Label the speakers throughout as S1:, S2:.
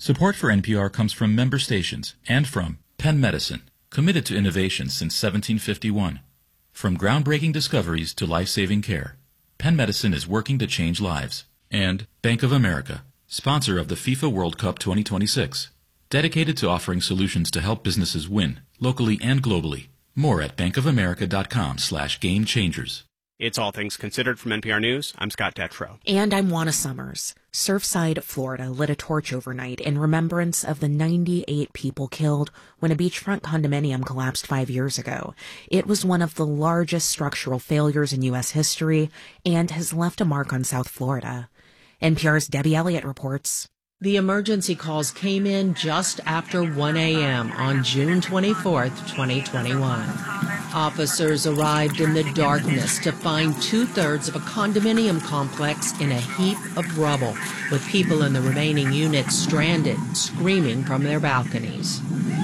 S1: Support for NPR comes from member stations and from Penn Medicine, committed to innovation since 1751. From groundbreaking discoveries to life-saving care, Penn Medicine is working to change lives. And Bank of America, sponsor of the FIFA World Cup 2026, dedicated to offering solutions to help businesses win, locally and globally. More at bankofamerica.com/gamechangers.
S2: It's All Things Considered from NPR News. I'm Scott Detrow.
S3: And I'm Juana Summers. Surfside, Florida lit a torch overnight in remembrance of the 98 people killed when a beachfront condominium collapsed 5 years ago. It was one of the largest structural failures in U.S. history and has left a mark on South Florida. NPR's Debbie Elliott reports.
S4: The emergency calls came in just after 1 a.m. on June 24th, 2021. Officers arrived in the darkness to find two-thirds of a condominium complex in a heap of rubble, with people in the remaining units stranded, screaming from their balconies.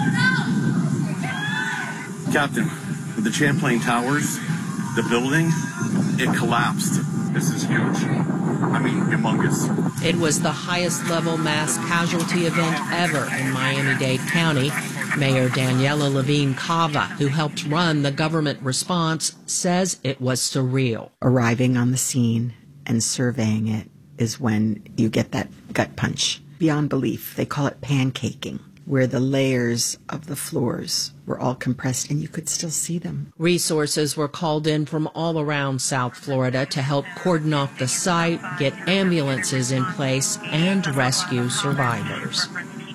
S5: Captain, with the Champlain Towers, the building, it collapsed. This is huge. I mean, humongous.
S4: It was the highest level mass casualty event ever in Miami-Dade County. Mayor Daniela Levine Cava, who helped run the government response, says it was surreal.
S6: Arriving on the scene and surveying it is when you get that gut punch. Beyond belief. They call it pancaking, where the layers of the floors were all compressed and you could still see them.
S4: Resources were called in from all around South Florida to help cordon off the site, get ambulances in place, and rescue survivors.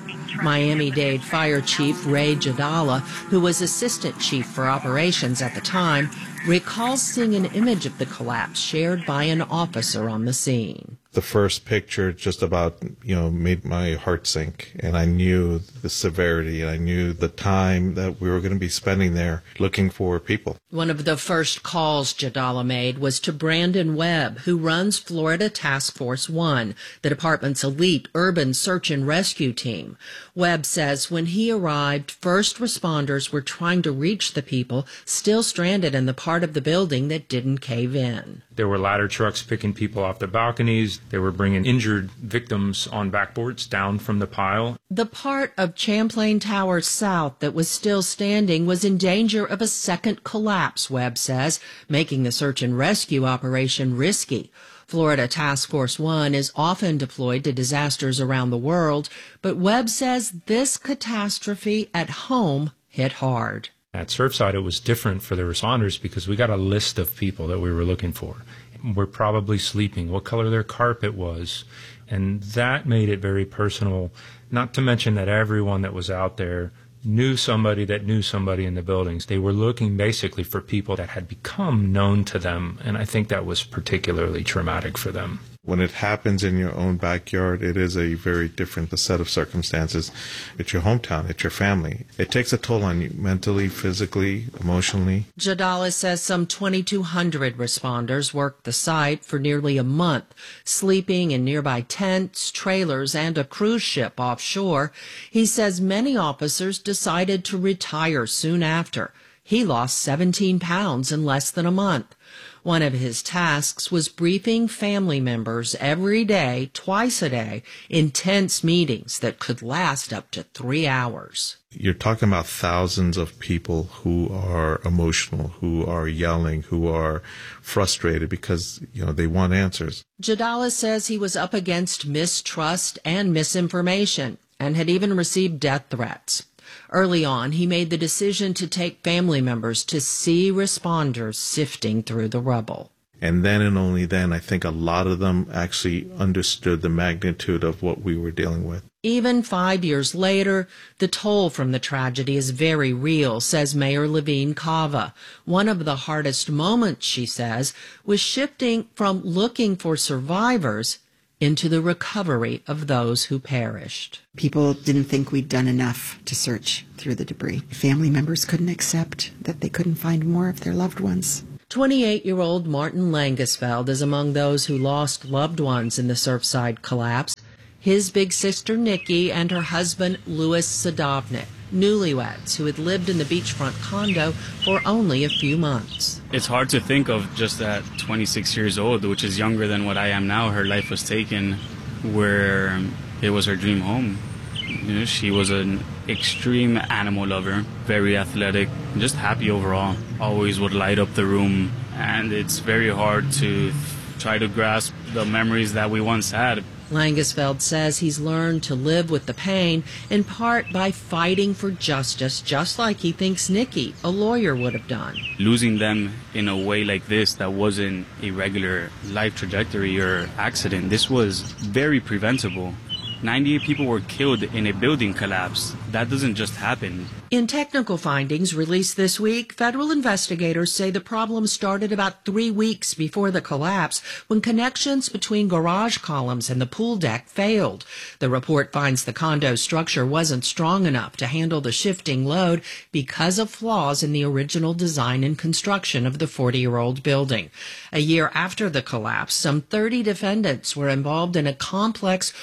S4: Miami-Dade Fire Chief Ray Jadala, who was Assistant Chief for Operations at the time, recalls seeing an image of the collapse shared by an officer on the scene.
S7: The first picture just about, made my heart sink, and I knew the severity, and I knew the time that we were going to be spending there looking for people.
S4: One of the first calls Jadala made was to Brandon Webb, who runs Florida Task Force 1, the department's elite urban search and rescue team. Webb says when he arrived, first responders were trying to reach the people still stranded in the part of the building that didn't cave in.
S8: There were ladder trucks picking people off the balconies. They were bringing injured victims on backboards down from the pile.
S4: The part of Champlain Towers South that was still standing was in danger of a second collapse, Webb says, making the search and rescue operation risky. Florida Task Force 1 is often deployed to disasters around the world, but Webb says this catastrophe at home hit hard.
S8: At Surfside, it was different for the responders because we got a list of people that we were looking for. We're probably sleeping, what color their carpet was, and that made it very personal, not to mention that everyone that was out there knew somebody that knew somebody in the buildings. They were looking basically for people that had become known to them, and I think that was particularly traumatic for them.
S7: When it happens in your own backyard, it is a very different set of circumstances. It's your hometown. It's your family. It takes a toll on you mentally, physically, emotionally.
S4: Jadala says some 2,200 responders worked the site for nearly a month, sleeping in nearby tents, trailers, and a cruise ship offshore. He says many officers decided to retire soon after. He lost 17 pounds in less than a month. One of his tasks was briefing family members every day, twice a day, intense meetings that could last up to 3 hours.
S7: You're talking about thousands of people who are emotional, who are yelling, who are frustrated because, they want answers.
S4: Jadala says he was up against mistrust and misinformation and had even received death threats. Early on, he made the decision to take family members to see responders sifting through the rubble.
S7: And then and only then, I think a lot of them actually understood the magnitude of what we were dealing with.
S4: Even 5 years later, the toll from the tragedy is very real, says Mayor Levine Cava. One of the hardest moments, she says, was shifting from looking for survivors into the recovery of those who perished.
S6: People didn't think we'd done enough to search through the debris. Family members couldn't accept that they couldn't find more of their loved ones.
S4: 28-year-old Martin Langesfeld is among those who lost loved ones in the Surfside collapse. His big sister Nikki and her husband Louis Sadovnik, newlyweds who had lived in the beachfront condo for only a few months.
S9: It's hard to think of just at 26 years old, which is younger than what I am now. Her life was taken where it was her dream home. She was an extreme animal lover, very athletic, and just happy overall. Always would light up the room, and it's very hard to try to grasp the memories that we once had.
S4: Langesfeld says he's learned to live with the pain, in part by fighting for justice, just like he thinks Nikki, a lawyer, would have done.
S9: Losing them in a way like this that wasn't a regular life trajectory or accident, this was very preventable. 98 people were killed in a building collapse. That doesn't just happen.
S4: In technical findings released this week, federal investigators say the problem started about 3 weeks before the collapse when connections between garage columns and the pool deck failed. The report finds the condo structure wasn't strong enough to handle the shifting load because of flaws in the original design and construction of the 40-year-old building. A year after the collapse, some 30 defendants were involved in a complex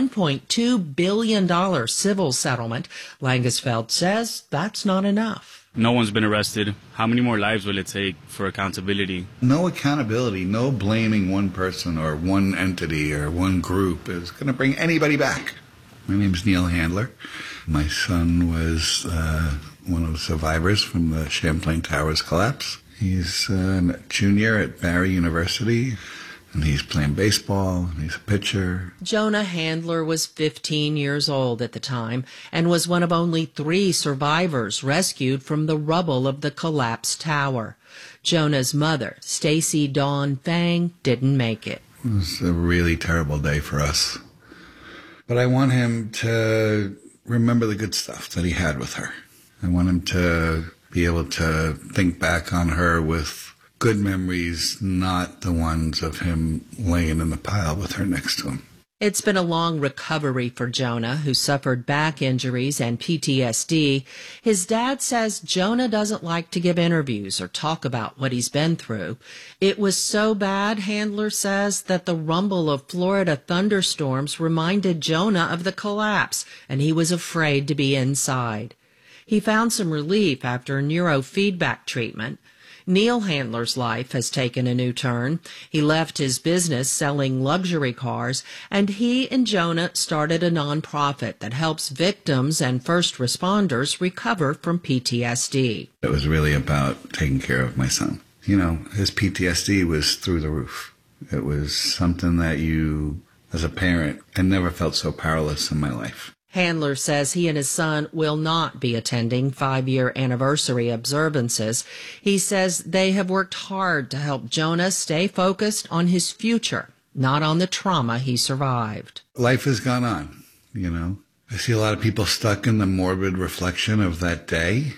S4: $1.2 billion civil settlement. Langesfeld says that's not enough.
S9: No one's been arrested. How many more lives will it take for accountability?
S10: No accountability, no blaming one person or one entity or one group is going to bring anybody back. My name's Neil Handler. My son was one of the survivors from the Champlain Towers collapse. He's a junior at Barry University. And he's playing baseball, and he's a pitcher.
S4: Jonah Handler was 15 years old at the time and was one of only 3 survivors rescued from the rubble of the collapsed tower. Jonah's mother, Stacy Dawn Fang, didn't make it.
S10: It was a really terrible day for us. But I want him to remember the good stuff that he had with her. I want him to be able to think back on her with good memories, not the ones of him laying in the pile with her next to him.
S4: It's been a long recovery for Jonah, who suffered back injuries and PTSD. His dad says Jonah doesn't like to give interviews or talk about what he's been through. It was so bad, Handler says, that the rumble of Florida thunderstorms reminded Jonah of the collapse, and he was afraid to be inside. He found some relief after neurofeedback treatment. Neil Handler's life has taken a new turn. He left his business selling luxury cars, and he and Jonah started a nonprofit that helps victims and first responders recover from PTSD.
S10: It was really about taking care of my son. You know, his PTSD was through the roof. It was something that you, as a parent, I never felt so powerless in my life.
S4: Handler says he and his son will not be attending 5-year anniversary observances. He says they have worked hard to help Jonah stay focused on his future, not on the trauma he survived.
S10: Life has gone on, you know. I see a lot of people stuck in the morbid reflection of that day,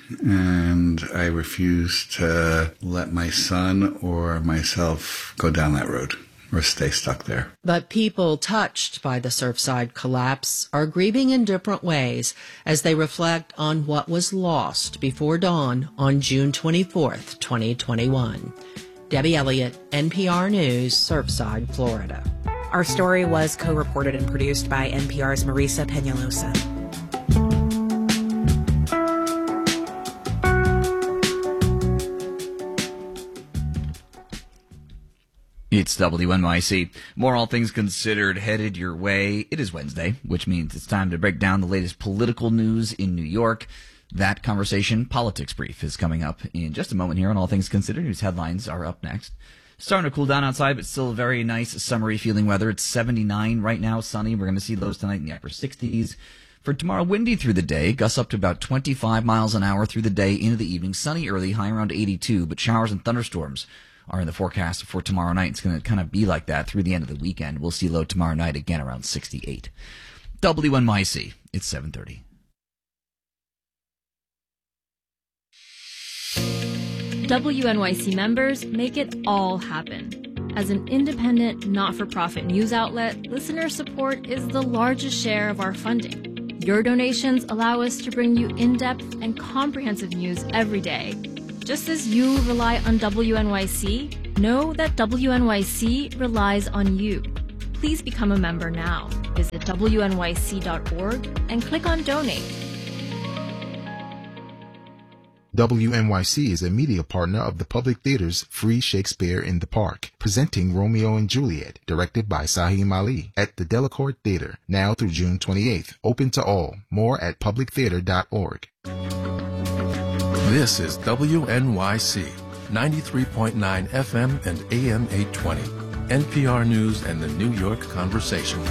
S10: and I refuse to let my son or myself go down that road or stay stuck there.
S4: But people touched by the Surfside collapse are grieving in different ways as they reflect on what was lost before dawn on June 24th, 2021. Debbie Elliott, NPR News, Surfside, Florida.
S3: Our story was co-reported and produced by NPR's Marisa Peñalosa.
S11: It's WNYC. More All Things Considered headed your way. It is Wednesday, which means it's time to break down the latest political news in New York. That conversation, Politics Brief, is coming up in just a moment here on All Things Considered. News headlines are up next. Starting to cool down outside, but still very nice summery feeling weather. It's 79 right now, sunny. We're going to see lows tonight in the upper 60s. For tomorrow, windy through the day, gusts up to about 25 miles an hour through the day into the evening. Sunny early, high around 82, but showers and thunderstorms are in the forecast for tomorrow night. It's going to kind of be like that through the end of the weekend. We'll see low tomorrow night again around 68. WNYC, it's 7:30.
S12: WNYC members make it all happen. As an independent, not-for-profit news outlet, listener support is the largest share of our funding. Your donations allow us to bring you in-depth and comprehensive news every day. Just as you rely on WNYC, know that WNYC relies on you. Please become a member now. Visit WNYC.org and click on Donate.
S13: WNYC is a media partner of the Public Theater's Free Shakespeare in the Park, presenting Romeo and Juliet, directed by Sahim Ali, at the Delacorte Theater, now through June 28th. Open to all. More at publictheater.org.
S14: This is WNYC, 93.9 FM and AM 820, NPR News and the New York Conversation.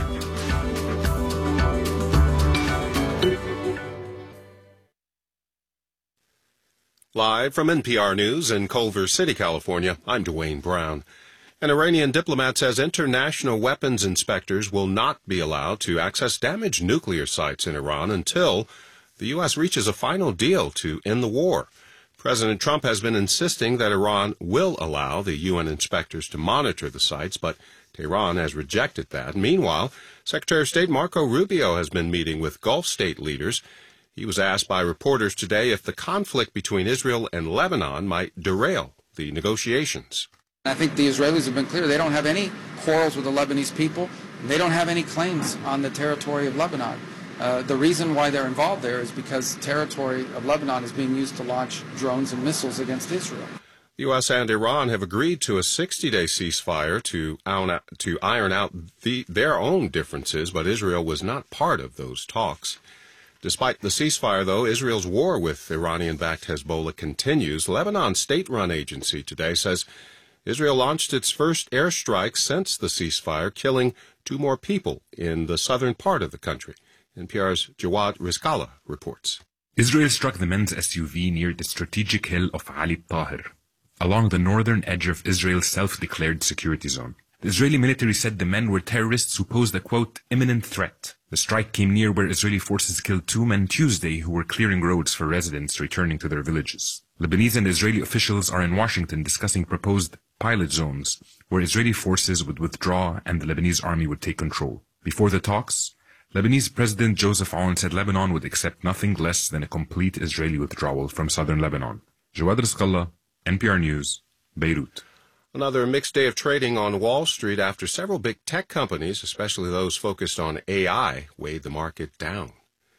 S15: Live from NPR News in Culver City, California, I'm Dwayne Brown. An Iranian diplomat says international weapons inspectors will not be allowed to access damaged nuclear sites in Iran until the U.S. reaches a final deal to end the war. President Trump has been insisting that Iran will allow the UN inspectors to monitor the sites, but Tehran has rejected that. Meanwhile, Secretary of State Marco Rubio has been meeting with Gulf state leaders. He was asked by reporters today if the conflict between Israel and Lebanon might derail the negotiations.
S16: I think the Israelis have been clear. They don't have any quarrels with the Lebanese people. They don't have any claims on the territory of Lebanon. The reason why they're involved there is because territory of Lebanon is being used to launch drones and missiles against Israel.
S15: The U.S. and Iran have agreed to a 60-day ceasefire to iron out their own differences, but Israel was not part of those talks. Despite the ceasefire, though, Israel's war with Iranian-backed Hezbollah continues. Lebanon's state-run agency today says Israel launched its first airstrike since the ceasefire, killing 2 more people in the southern part of the country. NPR's Jawad Rizkallah reports.
S17: Israel struck the men's SUV near the strategic hill of Ali Tahir, along the northern edge of Israel's self-declared security zone. The Israeli military said the men were terrorists who posed a, quote, imminent threat. The strike came near where Israeli forces killed 2 men Tuesday who were clearing roads for residents returning to their villages. Lebanese and Israeli officials are in Washington discussing proposed pilot zones where Israeli forces would withdraw and the Lebanese army would take control. Before the talks, Lebanese President Joseph Aoun said Lebanon would accept nothing less than a complete Israeli withdrawal from southern Lebanon. Jawad Rizkallah, NPR News, Beirut.
S15: Another mixed day of trading on Wall Street after several big tech companies, especially those focused on AI, weighed the market down.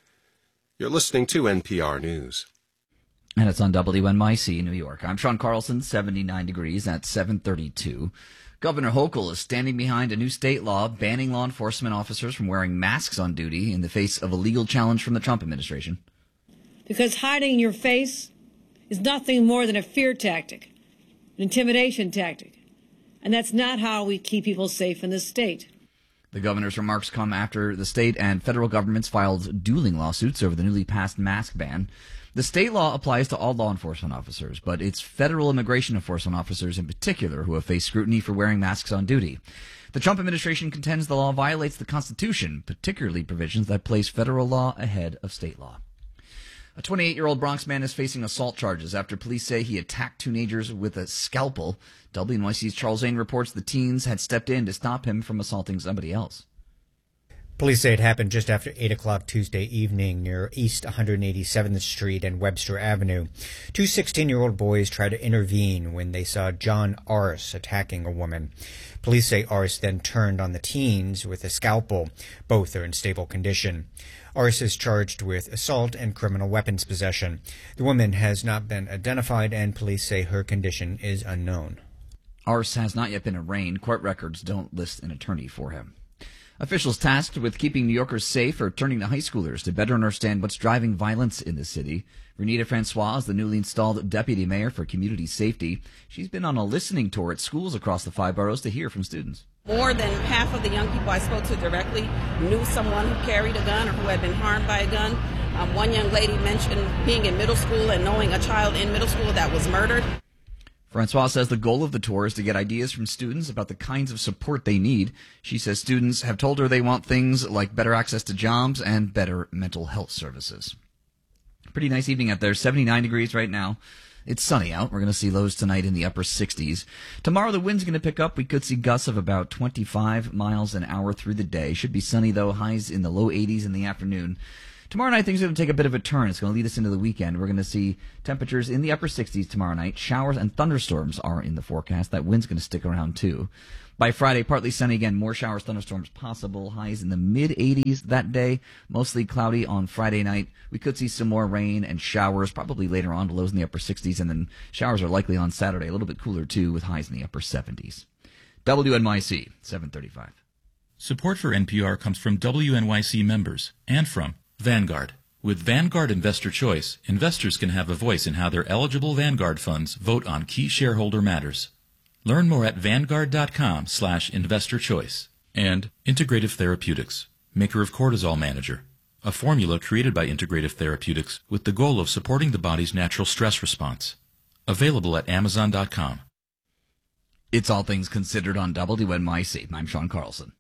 S15: You're listening to NPR News.
S11: And it's on WNYC, New York. I'm Sean Carlson, 79 degrees at 7:32. Governor Hochul is standing behind a new state law banning law enforcement officers from wearing masks on duty in the face of a legal challenge from the Trump administration.
S18: Because hiding your face is nothing more than a fear tactic, an intimidation tactic. And that's not how we keep people safe in this state.
S11: The governor's remarks come after the state and federal governments filed dueling lawsuits over the newly passed mask ban. The state law applies to all law enforcement officers, but it's federal immigration enforcement officers in particular who have faced scrutiny for wearing masks on duty. The Trump administration contends the law violates the Constitution, particularly provisions that place federal law ahead of state law. A 28-year-old Bronx man is facing assault charges after police say he attacked teenagers with a scalpel. WNYC's Charles Zane reports the teens had stepped in to stop him from assaulting somebody else.
S19: Police say it happened just after 8 o'clock Tuesday evening near East 187th Street and Webster Avenue. 2 16-year-old boys tried to intervene when they saw John Arce attacking a woman. Police say Arce then turned on the teens with a scalpel. Both are in stable condition. Arce is charged with assault and criminal weapons possession. The woman has not been identified, and police say her condition is unknown.
S11: Arce has not yet been arraigned. Court records don't list an attorney for him. Officials tasked with keeping New Yorkers safe are turning to high schoolers to better understand what's driving violence in the city. Renita Francois is the newly installed deputy mayor for community safety. She's been on a listening tour at schools across the 5 boroughs to hear from students.
S20: More than half of the young people I spoke to directly knew someone who carried a gun or who had been harmed by a gun. One young lady mentioned being in middle school and knowing a child in middle school that was murdered.
S11: Francois says the goal of the tour is to get ideas from students about the kinds of support they need. She says students have told her they want things like better access to jobs and better mental health services. Pretty nice evening out there, 79 degrees right now. It's sunny out. We're going to see lows tonight in the upper 60s. Tomorrow the wind's going to pick up. We could see gusts of about 25 miles an hour through the day. Should be sunny though, highs in the low 80s in the afternoon. Tomorrow night, things are going to take a bit of a turn. It's going to lead us into the weekend. We're going to see temperatures in the upper 60s tomorrow night. Showers and thunderstorms are in the forecast. That wind's going to stick around, too. By Friday, partly sunny again. More showers, thunderstorms possible. Highs in the mid-80s that day. Mostly cloudy on Friday night. We could see some more rain and showers probably later on. Lows in the upper 60s. And then showers are likely on Saturday. A little bit cooler, too, with highs in the upper 70s. WNYC, 735.
S1: Support for NPR comes from WNYC members and from Vanguard. With Vanguard Investor Choice, investors can have a voice in how their eligible Vanguard funds vote on key shareholder matters. Learn more at Vanguard.com/investorchoice. And Integrative Therapeutics, maker of Cortisol Manager, a formula created by Integrative Therapeutics with the goal of supporting the body's natural stress response. Available at Amazon.com.
S11: It's All Things Considered on WNYC. I'm Sean Carlson.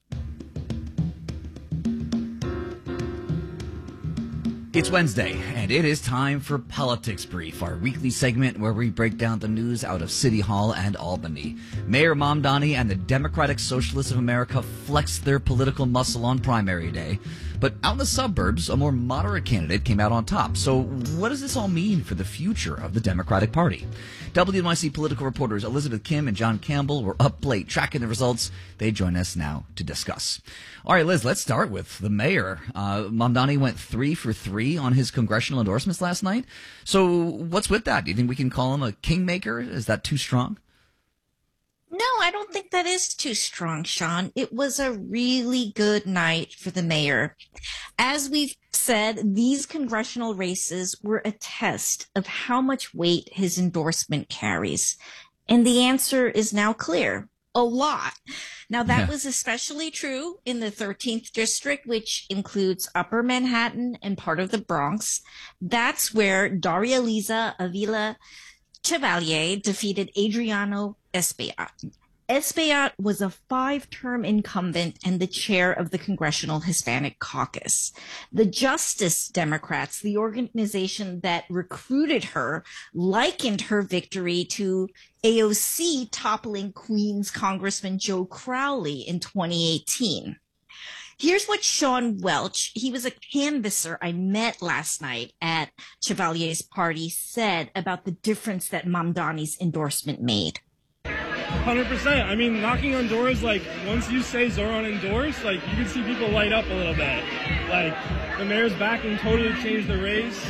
S11: It's Wednesday, and it is time for Politics Brief, our weekly segment where we break down the news out of City Hall and Albany. Mayor Mamdani and the Democratic Socialists of America flexed their political muscle on primary day. But out in the suburbs, a more moderate candidate came out on top. So what does this all mean for the future of the Democratic Party? WNYC political reporters Elizabeth Kim and John Campbell were up late tracking the results. They join us now to discuss. All right, Liz, let's start with the mayor. Mamdani went 3 for 3 on his congressional endorsements last night. So what's with that? Do you think we can call him a kingmaker? Is that too strong?
S21: No, I don't think that is too strong, Sean. It was a really good night for the mayor. As we've said, these congressional races were a test of how much weight his endorsement carries. And the answer is now clear. A lot. Now, that was especially true in the 13th district, which includes Upper Manhattan and part of the Bronx. That's where Daria Liza Avila Chevalier defeated Adriano Espaillat. Espaillat was a 5-term incumbent and the chair of the Congressional Hispanic Caucus. The Justice Democrats, the organization that recruited her, likened her victory to AOC toppling Queens Congressman Joe Crowley in 2018. Here's what Sean Welch, he was a canvasser I met last night at Chevalier's party, said about the difference that Mamdani's endorsement made.
S22: 100%. I mean, knocking on doors, like, once you say Zoran endorsed, like, you can see people light up a little bit. Like, the mayor's backing totally changed the race.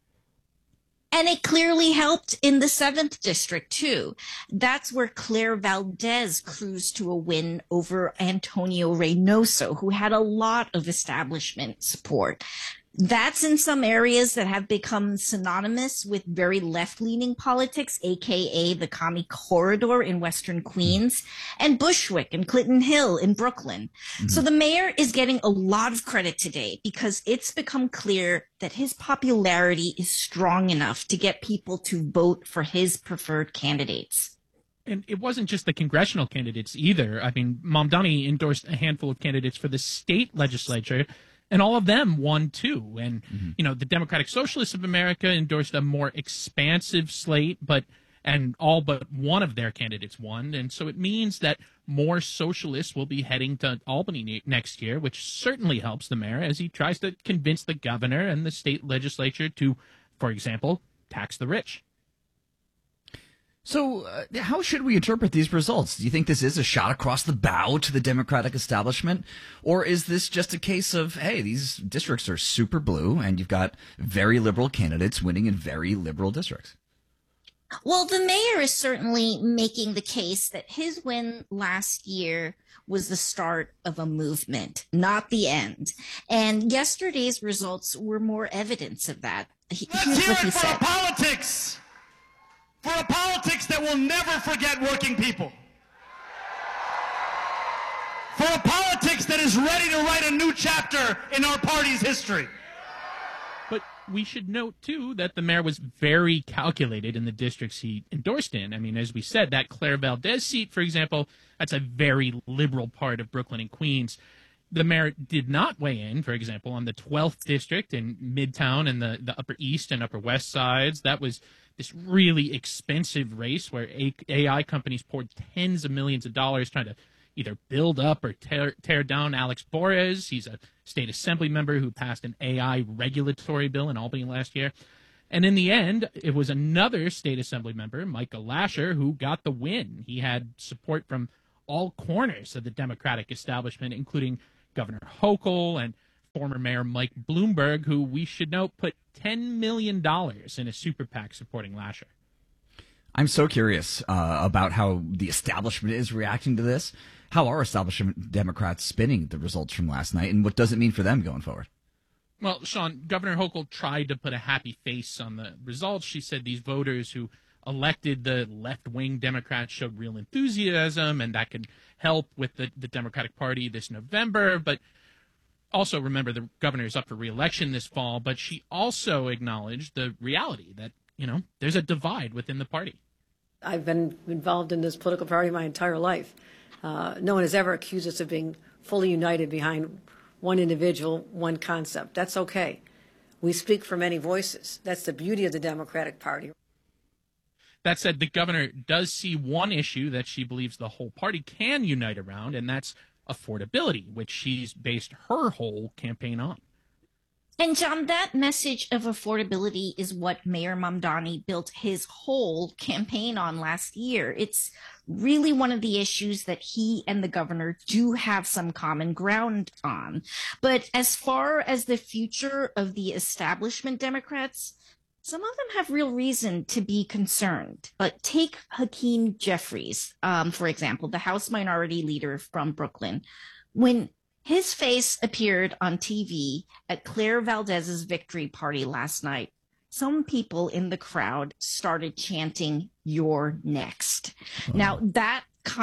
S21: And it clearly helped in the 7th district, too. That's where Claire Valdez cruised to a win over Antonio Reynoso, who had a lot of establishment support. That's in some areas that have become synonymous with very left-leaning politics, a.k.a. the Commie Corridor in Western Queens, and Bushwick and Clinton Hill in Brooklyn. Mm-hmm. So the mayor is getting a lot of credit today because it's become clear that his popularity is strong enough to get people to vote for his preferred candidates.
S23: And it wasn't just the congressional candidates either. I mean, Mamdani endorsed a handful of candidates for the state legislature, and all of them won, too. And, you know, the Democratic Socialists of America endorsed a more expansive slate, and all but one of their candidates won. And so it means that more socialists will be heading to Albany next year, which certainly helps the mayor as he tries to convince the governor and the state legislature to, for example, tax the rich.
S11: So how should we interpret these results? Do you think this is a shot across the bow to the Democratic establishment? Or is this just a case of, hey, these districts are super blue and you've got very liberal candidates winning in very liberal districts?
S21: Well, the mayor is certainly making the case that his win last year was the start of a movement, not the end. And yesterday's results were more evidence of that. Here's what he said.
S24: Politics! For a politics that will never forget working people. For a politics that is ready to write a new chapter in our party's history.
S23: But we should note, too, that the mayor was very calculated in the districts he endorsed in. I mean, as we said, that Claire Valdez seat, for example, that's a very liberal part of Brooklyn and Queens. The mayor did not weigh in, for example, on the 12th district in Midtown and the Upper East and Upper West sides. That was this really expensive race where AI companies poured tens of millions of dollars trying to, either build up or tear down Alex Borges. He's a state assembly member who passed an AI regulatory bill in Albany last year. And in the end, it was another state assembly member, Michael Lasher, who got the win. He had support from all corners of the Democratic establishment, including Governor Hochul and former Mayor Mike Bloomberg, who we should note put $10 million in a super PAC supporting Lasher.
S11: I'm so curious about how the establishment is reacting to this. How are establishment Democrats spinning the results from last night, and what does it mean for them going forward?
S23: Well, Sean, Governor Hochul tried to put a happy face on the results. She said these voters who elected the left-wing Democrats showed real enthusiasm, and that could help with the Democratic Party this November. But also remember, the governor is up for re-election this fall, but she also acknowledged the reality that, there's a divide within the party.
S2: I've been involved in this political party my entire life. No one has ever accused us of being fully united behind one individual, one concept. That's okay. We speak for many voices. That's the beauty of the Democratic Party.
S23: That said, the governor does see one issue that she believes the whole party can unite around, and that's affordability, which she's based her whole campaign on.
S21: And John, that message of affordability is what Mayor Mamdani built his whole campaign on last year. It's really one of the issues that he and the governor do have some common ground on. But as far as the future of the establishment Democrats, some of them have real reason to be concerned. But take Hakeem Jeffries, for example, the House Minority Leader from Brooklyn. When his face appeared on TV at Claire Valdez's victory party last night, some people in the crowd started chanting, "You're next." Now, that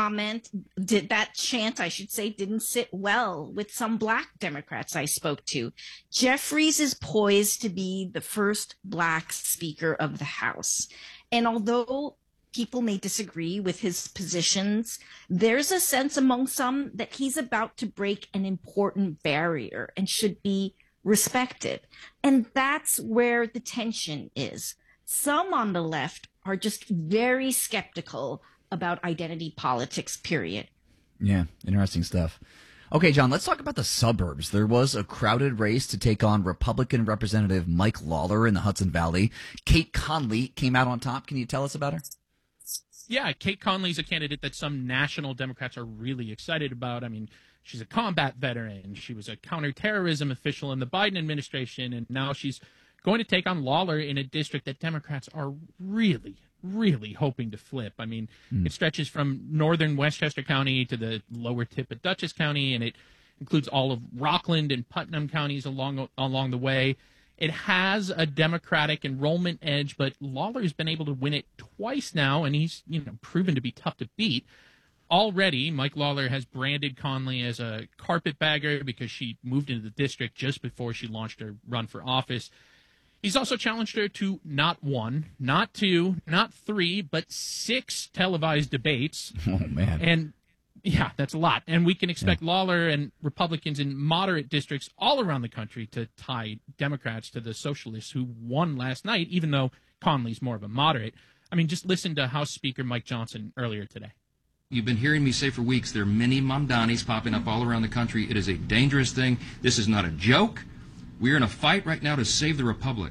S21: chant, I should say, didn't sit well with some Black Democrats I spoke to. Jeffries is poised to be the first Black Speaker of the House. And although people may disagree with his positions, there's a sense among some that he's about to break an important barrier and should be respected. And that's where the tension is. Some on the left are just very skeptical about identity politics, period.
S11: Yeah, interesting stuff. Okay, John, let's talk about the suburbs. There was a crowded race to take on Republican Representative Mike Lawler in the Hudson Valley. Kate Conley came out on top. Can you tell us about her?
S23: Yeah, Kate Conley's a candidate that some national Democrats are really excited about. I mean, she's a combat veteran. She was a counterterrorism official in the Biden administration, and now she's going to take on Lawler in a district that Democrats are really, really hoping to flip. I mean, it stretches from northern Westchester County to the lower tip of Dutchess County, and it includes all of Rockland and Putnam counties along the way. It has a Democratic enrollment edge, but Lawler's been able to win it twice now, and he's proven to be tough to beat. Already, Mike Lawler has branded Conley as a carpetbagger because she moved into the district just before she launched her run for office. He's also challenged her to not one, not two, not three, but 6 televised debates.
S11: Oh, man.
S23: And yeah, that's a lot. And we can expect Lawler and Republicans in moderate districts all around the country to tie Democrats to the socialists who won last night, even though Conley's more of a moderate. I mean, just listen to House Speaker Mike Johnson earlier today.
S5: You've been hearing me say for weeks there are many Mamdanis popping up all around the country. It is a dangerous thing. This is not a joke. We're in a fight right now to save the republic.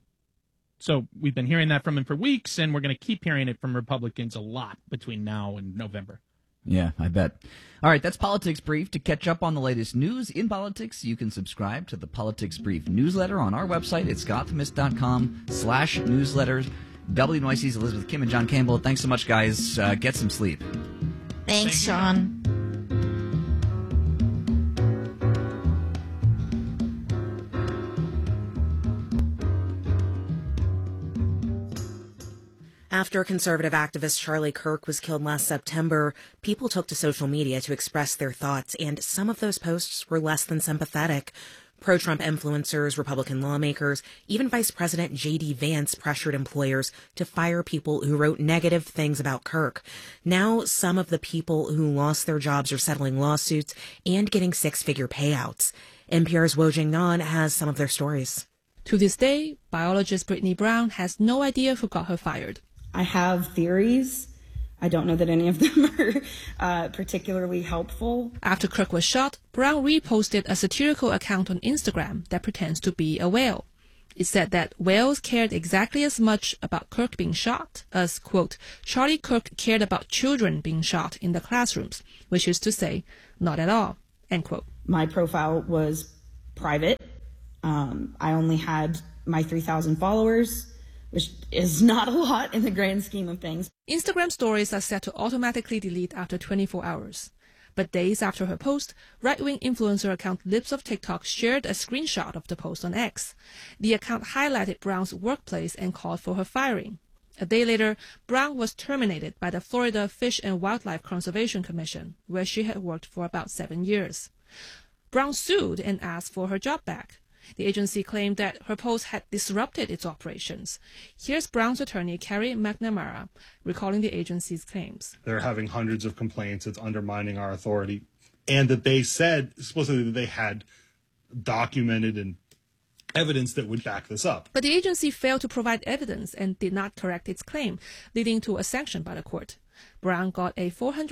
S23: So we've been hearing that from him for weeks, and we're going to keep hearing it from Republicans a lot between now and November.
S11: Yeah, I bet. All right, that's Politics Brief. To catch up on the latest news in politics, you can subscribe to the Politics Brief newsletter on our website at scottthemist.com/newsletters. WNYC's Elizabeth Kim and John Campbell. Thanks so much, guys. Get some sleep.
S21: Thanks, Sean.
S3: After conservative activist Charlie Kirk was killed last September, people took to social media to express their thoughts, and some of those posts were less than sympathetic. Pro-Trump influencers, Republican lawmakers, even Vice President J.D. Vance pressured employers to fire people who wrote negative things about Kirk. Now, some of the people who lost their jobs are settling lawsuits and getting 6-figure payouts. NPR's Wojing Nan has some of their stories.
S7: To this day, biologist Brittany Brown has no idea who got her fired.
S8: I have theories.
S6: I don't know that any of them are particularly helpful.
S7: After Kirk was shot, Brown reposted a satirical account on Instagram that pretends to be a whale. It said that whales cared exactly as much about Kirk being shot as, quote, Charlie Kirk cared about children being shot in the classrooms, which is to say, not at all, end quote.
S6: My profile was private. I only had my 3,000 followers, which is not a lot in the grand scheme of things.
S7: Instagram stories are set to automatically delete after 24 hours. But days after her post, right-wing influencer account Lips of TikTok shared a screenshot of the post on X. The account highlighted Brown's workplace and called for her firing. A day later, Brown was terminated by the Florida Fish and Wildlife Conservation Commission, where she had worked for about 7 years. Brown sued and asked for her job back. The agency claimed that her post had disrupted its operations. Here's Brown's attorney, Carrie McNamara, recalling the agency's claims.
S8: They're having hundreds of complaints. It's undermining our authority. And that they said, supposedly, that they had documented and evidence that would back this up.
S7: But the agency failed to provide evidence and did not correct its claim, leading to a sanction by the court. Brown got a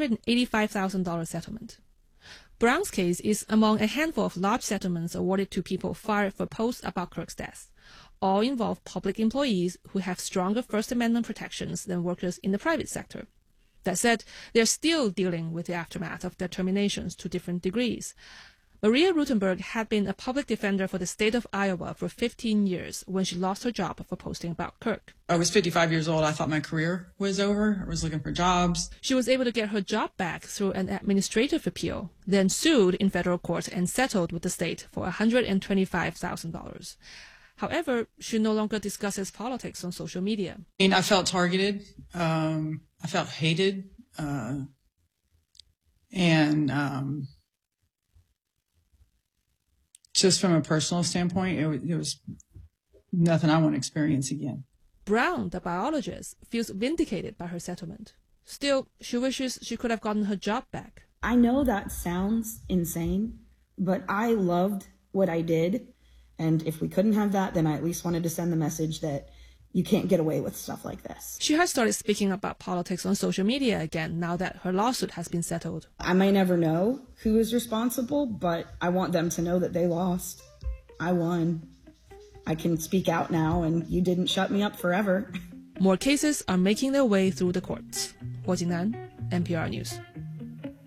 S7: $485,000 settlement. Brown's case is among a handful of large settlements awarded to people fired for posts about Kirk's death. All involve public employees who have stronger First Amendment protections than workers in the private sector. That said, they're still dealing with the aftermath of their terminations to different degrees. Maria Rutenberg had been a public defender for the state of Iowa for 15 years when she lost her job for posting about Kirk.
S9: I was 55 years old. I thought my career was over. I was looking for jobs.
S7: She was able to get her job back through an administrative appeal, then sued in federal court and settled with the state for $125,000. However, she no longer discusses politics on social media.
S9: I felt targeted. I felt hated. Just from a personal standpoint, it was nothing I want to experience again.
S7: Brown, the biologist, feels vindicated by her settlement. Still, she wishes she could have gotten her job back.
S6: I know that sounds insane, but I loved what I did. And if we couldn't have that, then I at least wanted to send the message that you can't get away with stuff like this.
S7: She has started speaking about politics on social media again now that her lawsuit has been settled.
S6: I may never know who is responsible, but I want them to know that they lost. I won. I can speak out now, and you didn't shut me up forever.
S7: More cases are making their way through the courts. Huo Jingnan, NPR News.